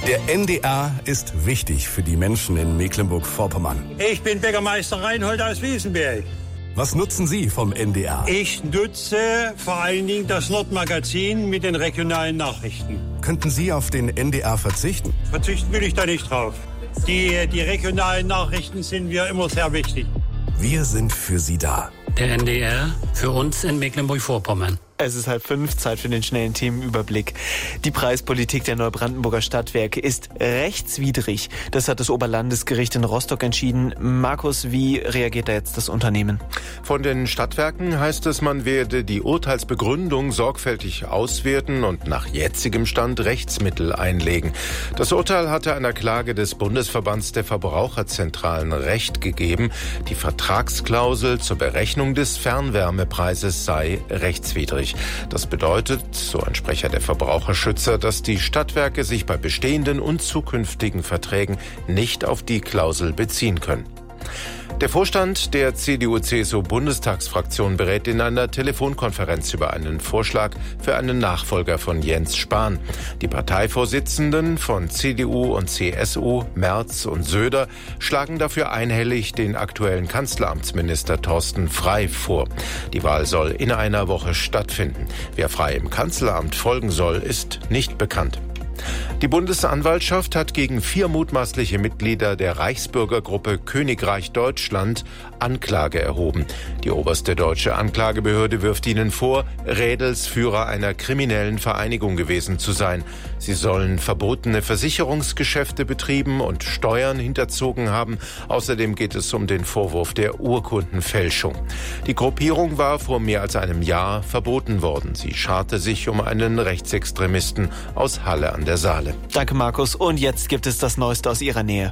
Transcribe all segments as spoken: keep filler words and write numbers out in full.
Der N D R ist wichtig für die Menschen in Mecklenburg-Vorpommern. Ich bin Bäckermeister Reinhold aus Wiesenberg. Was nutzen Sie vom N D R? Ich nutze vor allen Dingen das Nordmagazin mit den regionalen Nachrichten. Könnten Sie auf den N D R verzichten? Verzichten will ich da nicht drauf. Die, die regionalen Nachrichten sind mir immer sehr wichtig. Wir sind für Sie da. Der N D R für uns in Mecklenburg-Vorpommern. Es ist halb fünf, Zeit für den schnellen Themenüberblick. Die Preispolitik der Neubrandenburger Stadtwerke ist rechtswidrig. Das hat das Oberlandesgericht in Rostock entschieden. Markus, wie reagiert da jetzt das Unternehmen? Von den Stadtwerken heißt es, man werde die Urteilsbegründung sorgfältig auswerten und nach jetzigem Stand Rechtsmittel einlegen. Das Urteil hatte einer Klage des Bundesverbands der Verbraucherzentralen Recht gegeben. Die Vertragsklausel zur Berechnung des Fernwärmepreises sei rechtswidrig. Das bedeutet, so ein Sprecher der Verbraucherschützer, dass die Stadtwerke sich bei bestehenden und zukünftigen Verträgen nicht auf die Klausel beziehen können. Der Vorstand der C D U C S U-Bundestagsfraktion berät in einer Telefonkonferenz über einen Vorschlag für einen Nachfolger von Jens Spahn. Die Parteivorsitzenden von C D U und C S U, Merz und Söder, schlagen dafür einhellig den aktuellen Kanzleramtsminister Thorsten Frey vor. Die Wahl soll in einer Woche stattfinden. Wer Frey im Kanzleramt folgen soll, ist nicht bekannt. Die Bundesanwaltschaft hat gegen vier mutmaßliche Mitglieder der Reichsbürgergruppe Königreich Deutschland Anklage erhoben. Die oberste deutsche Anklagebehörde wirft ihnen vor, Rädelsführer einer kriminellen Vereinigung gewesen zu sein. Sie sollen verbotene Versicherungsgeschäfte betrieben und Steuern hinterzogen haben. Außerdem geht es um den Vorwurf der Urkundenfälschung. Die Gruppierung war vor mehr als einem Jahr verboten worden. Sie scharte sich um einen Rechtsextremisten aus Halle an der Saale. Danke, Markus. Und jetzt gibt es das Neueste aus Ihrer Nähe.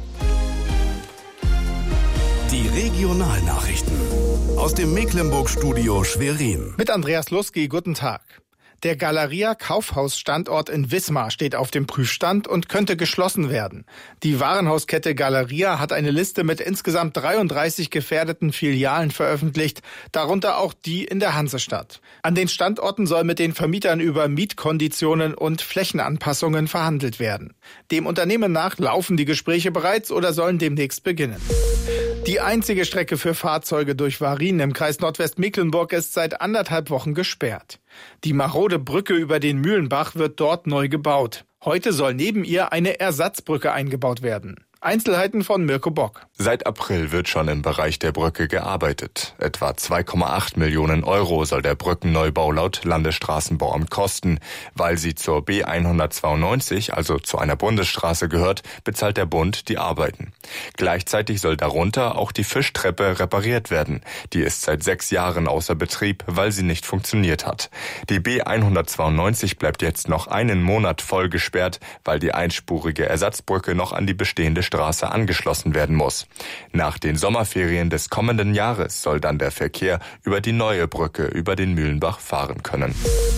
Die Regionalnachrichten aus dem Mecklenburg-Studio Schwerin. Mit Andreas Luski, guten Tag. Der Galeria Kaufhausstandort in Wismar steht auf dem Prüfstand und könnte geschlossen werden. Die Warenhauskette Galeria hat eine Liste mit insgesamt dreiunddreißig gefährdeten Filialen veröffentlicht, darunter auch die in der Hansestadt. An den Standorten soll mit den Vermietern über Mietkonditionen und Flächenanpassungen verhandelt werden. Dem Unternehmen nach laufen die Gespräche bereits oder sollen demnächst beginnen. Die einzige Strecke für Fahrzeuge durch Varin im Kreis Nordwestmecklenburg ist seit anderthalb Wochen gesperrt. Die marode Brücke über den Mühlenbach wird dort neu gebaut. Heute soll neben ihr eine Ersatzbrücke eingebaut werden. Einzelheiten von Mirko Bock. Seit April wird schon im Bereich der Brücke gearbeitet. Etwa zwei Komma acht Millionen Euro soll der Brückenneubau laut Landesstraßenbauamt kosten. Weil sie zur B hundertzweiundneunzig, also zu einer Bundesstraße gehört, bezahlt der Bund die Arbeiten. Gleichzeitig soll darunter auch die Fischtreppe repariert werden. Die ist seit sechs Jahren außer Betrieb, weil sie nicht funktioniert hat. Die B hundertzweiundneunzig bleibt jetzt noch einen Monat voll gesperrt, weil die einspurige Ersatzbrücke noch an die bestehende Straße angeschlossen werden muss. Nach den Sommerferien des kommenden Jahres soll dann der Verkehr über die neue Brücke über den Mühlenbach fahren können.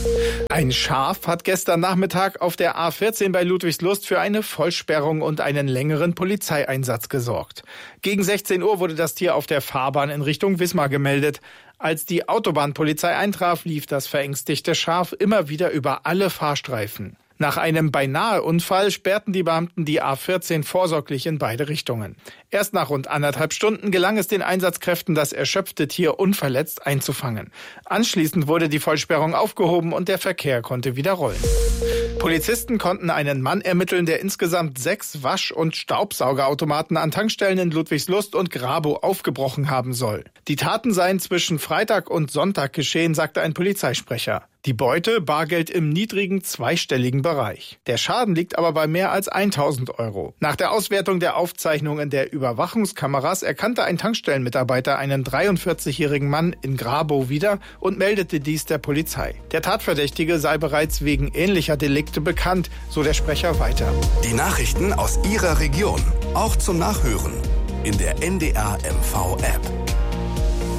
Ein Schaf hat gestern Nachmittag auf der A vierzehn bei Ludwigslust für eine Vollsperrung und einen längeren Polizeieinsatz gesorgt. Gegen sechzehn Uhr wurde das Tier auf der Fahrbahn in Richtung Wismar gemeldet. Als die Autobahnpolizei eintraf, lief das verängstigte Schaf immer wieder über alle Fahrstreifen. Nach einem Beinahe-Unfall sperrten die Beamten die A vierzehn vorsorglich in beide Richtungen. Erst nach rund anderthalb Stunden gelang es den Einsatzkräften, das erschöpfte Tier unverletzt einzufangen. Anschließend wurde die Vollsperrung aufgehoben und der Verkehr konnte wieder rollen. Polizisten konnten einen Mann ermitteln, der insgesamt sechs Wasch- und Staubsaugerautomaten an Tankstellen in Ludwigslust und Grabow aufgebrochen haben soll. Die Taten seien zwischen Freitag und Sonntag geschehen, sagte ein Polizeisprecher. Die Beute Bargeld im niedrigen zweistelligen Bereich. Der Schaden liegt aber bei mehr als tausend Euro. Nach der Auswertung der Aufzeichnungen der Überwachungskameras erkannte ein Tankstellenmitarbeiter einen dreiundvierzigjährigen Mann in Grabow wieder und meldete dies der Polizei. Der Tatverdächtige sei bereits wegen ähnlicher Delikte bekannt, so der Sprecher weiter. Die Nachrichten aus Ihrer Region, auch zum Nachhören in der N D R M V App.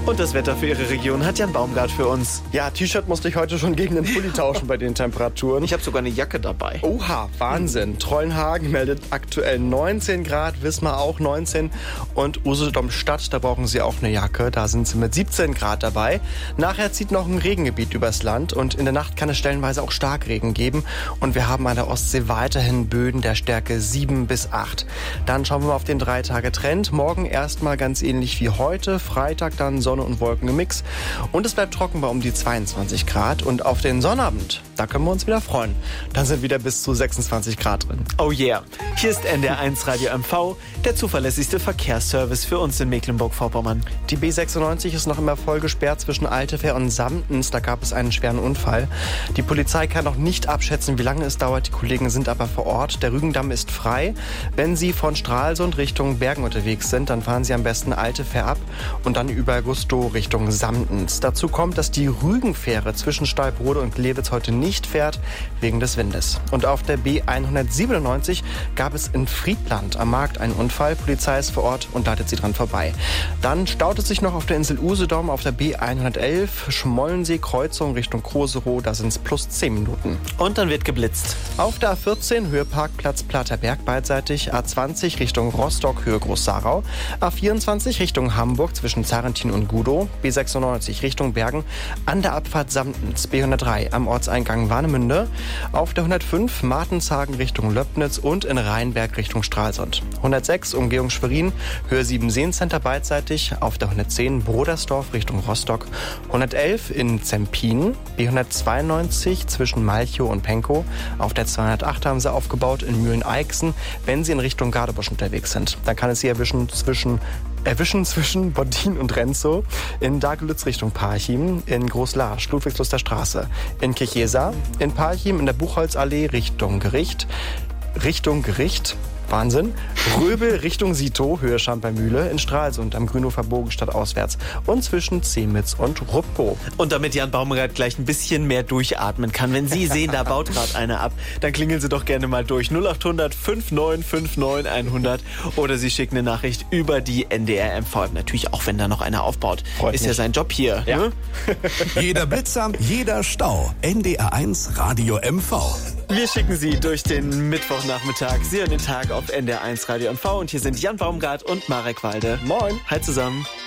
Und das Wetter für Ihre Region hat Jan Baumgart für uns. Ja, T-Shirt musste ich heute schon gegen den Pulli tauschen bei den Temperaturen. Ich habe sogar eine Jacke dabei. Oha, Wahnsinn. Hm. Trollenhagen meldet aktuell neunzehn Grad, Wismar auch neunzehn und Usedom-Stadt, da brauchen Sie auch eine Jacke. Da sind Sie mit siebzehn Grad dabei. Nachher zieht noch ein Regengebiet übers Land und in der Nacht kann es stellenweise auch Starkregen geben. Und wir haben an der Ostsee weiterhin Böen der Stärke sieben bis acht. Dann schauen wir mal auf den drei-Tage-Trend. Morgen erstmal ganz ähnlich wie heute. Freitag dann Sonne und Wolken im Mix. Und es bleibt trocken bei um die zweiundzwanzig Grad. Und auf den Sonnabend, da können wir uns wieder freuen. Dann sind wieder bis zu sechsundzwanzig Grad drin. Oh yeah. Hier ist N D R eins Radio M V, der zuverlässigste Verkehrsservice für uns in Mecklenburg-Vorpommern. Die B sechsundneunzig ist noch immer voll gesperrt zwischen Altefer und Samtens. Da gab es einen schweren Unfall. Die Polizei kann noch nicht abschätzen, wie lange es dauert. Die Kollegen sind aber vor Ort. Der Rügendamm ist frei. Wenn Sie von Stralsund Richtung Bergen unterwegs sind, dann fahren Sie am besten Altefer ab und dann über Gustow Richtung Samtens. Dazu kommt, dass die Rügenfähre zwischen Stallbrode und Glewitz heute nicht fährt, wegen des Windes. Und auf der B hundertsiebenundneunzig gab es in Friedland am Markt einen Unfall. Polizei ist vor Ort und leitet sie dran vorbei. Dann staut es sich noch auf der Insel Usedom auf der B hundertelf, Schmollensee-Kreuzung Richtung Kroserow, da sind es plus zehn Minuten. Und dann wird geblitzt. Auf der A vierzehn, Höhe Parkplatz Platterberg beidseitig, A zwanzig Richtung Rostock, Höhe Groß-Sarau, A vierundzwanzig Richtung Hamburg zwischen Zarentin und Gudow, B sechsundneunzig Richtung Bergen, an der Abfahrt Samtens, B hundertdrei am Ortseingang Warnemünde, auf der hundertfünf Martenshagen Richtung Löbnitz und in Rheinberg Richtung Stralsund. hundertsechs Umgehung Schwerin, Höhe sieben Seencenter beidseitig, auf der hundertzehn Brodersdorf Richtung Rostock, hundertelf in Zempin, B hundertzweiundneunzig zwischen Malchow und Pankow, auf der zweihundertacht haben sie aufgebaut in Mühlen-Eichsen, wenn Sie in Richtung Gardebusch unterwegs sind. Dann kann es Sie erwischen zwischen Erwischen zwischen Boddin und Renzow, in Dagelütz Richtung Parchim, in Großlarsch, Ludwigslustrer Straße, in Kirchesa, in Parchim in der Buchholzallee Richtung Gericht, Richtung Gericht, Wahnsinn, Röbel Richtung Sito, Höhe Schampermühle, in Stralsund am Grünhofer Bogen stadtauswärts und zwischen Zemitz und Rupkow. Und damit Jan Baumgart gleich ein bisschen mehr durchatmen kann, wenn Sie sehen, da baut gerade einer ab, dann klingeln Sie doch gerne mal durch null acht hundert fünf neun fünf neun hundert oder Sie schicken eine Nachricht über die N D R M V. Natürlich auch, wenn da noch einer aufbaut. Freut Ist mich. Ja sein Job hier. Ja. Ne? Jeder Blitzer, jeder Stau. N D R eins Radio M V. Wir schicken Sie durch den Mittwochnachmittag. Sie hören den Tag auf N D R eins Radio M V und hier sind Jan Baumgart und Marek Walde. Moin. Hi zusammen.